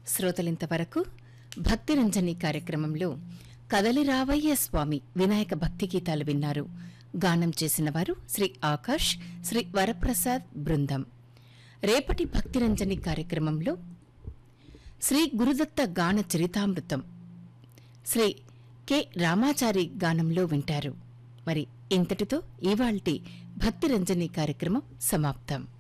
శ్రోతలింతవరకు భక్తిరంజని కార్యక్రమంలో కదలి రావయ్య స్వామి వినాయక భక్తి గీతాలు విన్నారు. గానం చేసిన వారు శ్రీ ఆకాష్, శ్రీ వరప్రసాద్ బృందం. రేపటి భక్తిరంజని కార్యక్రమంలో శ్రీ గురుదత్త గాన చరితామృతం శ్రీ కె రామాచారి గానంలో వింటారు. మరి ఇంతటితో ఇవాల్టి భక్తిరంజని కార్యక్రమం సమాప్తం.